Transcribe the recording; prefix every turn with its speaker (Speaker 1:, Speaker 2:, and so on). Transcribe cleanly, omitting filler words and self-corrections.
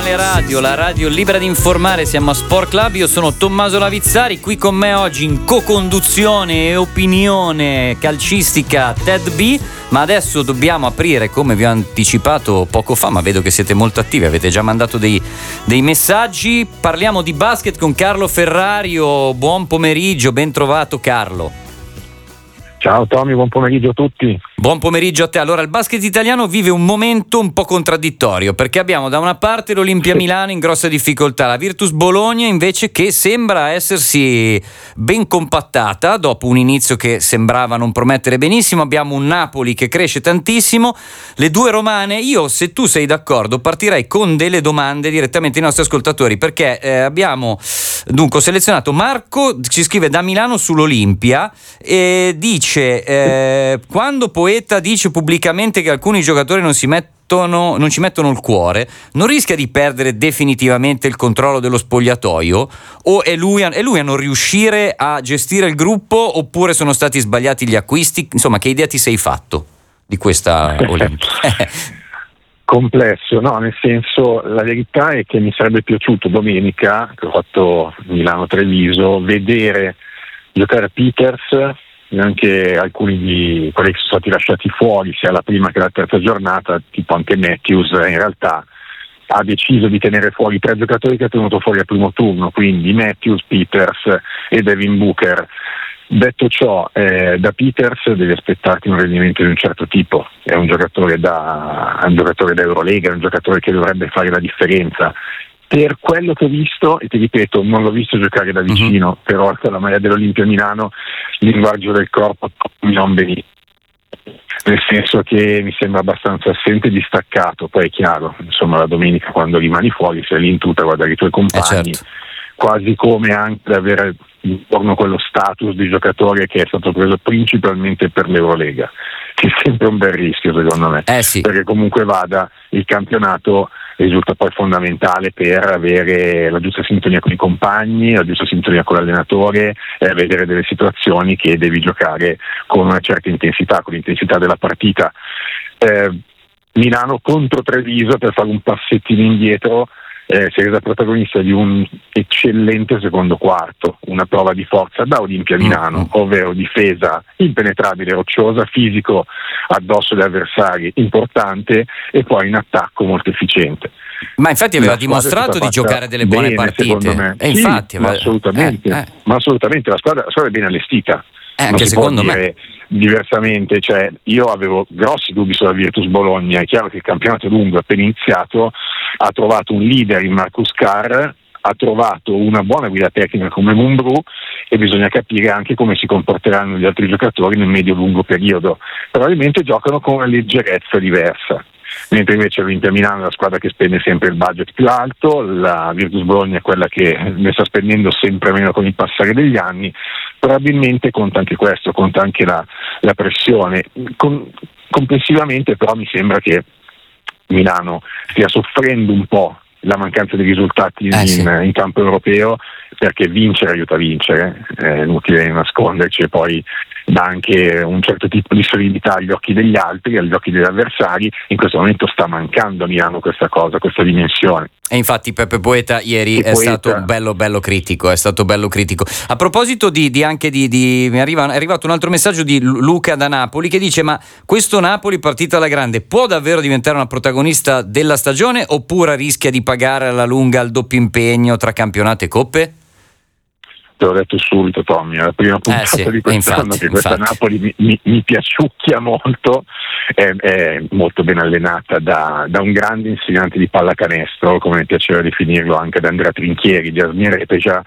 Speaker 1: Rai Radio, la radio libera di informare, siamo a Sport Club, io sono Tommaso Lavizzari, qui con me oggi in co-conduzione e opinione calcistica Ted B, ma adesso dobbiamo aprire, come vi ho anticipato poco fa, ma vedo che siete molto attivi, avete già mandato dei messaggi, parliamo di basket con Carlo Ferrario, buon pomeriggio, ben trovato Carlo.
Speaker 2: Ciao Tommy, buon pomeriggio a tutti.
Speaker 1: Buon pomeriggio a te. Allora, il basket italiano vive un momento un po' contraddittorio, perché abbiamo da una parte l'Olimpia Milano in grossa difficoltà, la Virtus Bologna invece che sembra essersi ben compattata dopo un inizio che sembrava non promettere benissimo, abbiamo un Napoli che cresce tantissimo, le due romane. Io, se tu sei d'accordo, partirei con delle domande direttamente ai nostri ascoltatori, perché abbiamo dunque selezionato Marco, ci scrive da Milano sull'Olimpia e dice quando Poeta dice pubblicamente che alcuni giocatori non ci mettono il cuore, non rischia di perdere definitivamente il controllo dello spogliatoio? O è lui a non riuscire a gestire il gruppo, oppure sono stati sbagliati gli acquisti? Insomma, che idea ti sei fatto di questa Olimpia?
Speaker 2: Complesso, no, nel senso, la verità è che mi sarebbe piaciuto domenica, che ho fatto Milano-Treviso, vedere giocare Peters, anche alcuni di quelli che sono stati lasciati fuori sia la prima che la terza giornata, tipo anche Matthews, in realtà ha deciso di tenere fuori 3 giocatori che ha tenuto fuori al primo turno, quindi Matthews, Peters e Devin Booker. Detto ciò, da Peters devi aspettarti un rendimento di un certo tipo, è un giocatore da Eurolega, è un giocatore che dovrebbe fare la differenza. Per quello che ho visto, e ti ripeto, non l'ho visto giocare da vicino, però con la maglia dell'Olimpia Milano il linguaggio del corpo non benissimo, nel senso che mi sembra abbastanza assente e distaccato. Poi è chiaro, insomma, la domenica quando rimani fuori sei lì in tutta a guardare i tuoi compagni,
Speaker 1: certo.
Speaker 2: Quasi come anche avere intorno quello status di giocatore che è stato preso principalmente per l'Eurolega, che è sempre un bel rischio secondo me,
Speaker 1: sì.
Speaker 2: Perché comunque vada il campionato risulta poi fondamentale per avere la giusta sintonia con i compagni, la giusta sintonia con l'allenatore e vedere delle situazioni che devi giocare con una certa intensità, con l'intensità della partita. Milano contro Treviso, per fare un passettino indietro, si è resa protagonista di un eccellente secondo quarto, una prova di forza da Olimpia Milano, ovvero difesa impenetrabile, rocciosa, fisico addosso agli avversari importante e poi in attacco molto efficiente.
Speaker 1: Ma infatti aveva dimostrato di giocare delle buone partite.
Speaker 2: E infatti, sì, ma assolutamente la squadra è ben allestita.
Speaker 1: Anche secondo me.
Speaker 2: Diversamente, cioè io avevo grossi dubbi sulla Virtus Bologna. È chiaro che il campionato è lungo, appena iniziato, ha trovato un leader in Marcus Carr, ha trovato una buona guida tecnica come Mumbrú e bisogna capire anche come si comporteranno gli altri giocatori nel medio-lungo periodo. Probabilmente giocano con una leggerezza diversa, mentre invece l'Olimpia Milano è la squadra che spende sempre il budget più alto, la Virtus Bologna è quella che ne sta spendendo sempre meno con il passare degli anni. Probabilmente conta anche questo, conta anche la pressione. Complessivamente però mi sembra che Milano stia soffrendo un po' la mancanza di risultati in campo europeo, perché vincere aiuta a vincere, è inutile nasconderci, e poi dà anche un certo tipo di solidità agli occhi degli altri, agli occhi degli avversari. In questo momento sta mancando a Milano questa cosa, questa dimensione.
Speaker 1: E infatti Peppe Poeta ieri stato bello critico, è stato bello critico. A proposito mi è arrivato un altro messaggio di Luca da Napoli che dice: ma questo Napoli partita alla grande può davvero diventare una protagonista della stagione, oppure rischia di pagare alla lunga il doppio impegno tra campionato e coppe?
Speaker 2: Te l'ho detto subito, Tommy, la prima puntata di quest'anno, che questa Napoli mi piaciucchia molto, è molto ben allenata da un grande insegnante di pallacanestro, come mi piaceva definirlo anche da Andrea Trinchieri, di Asmir Repeja,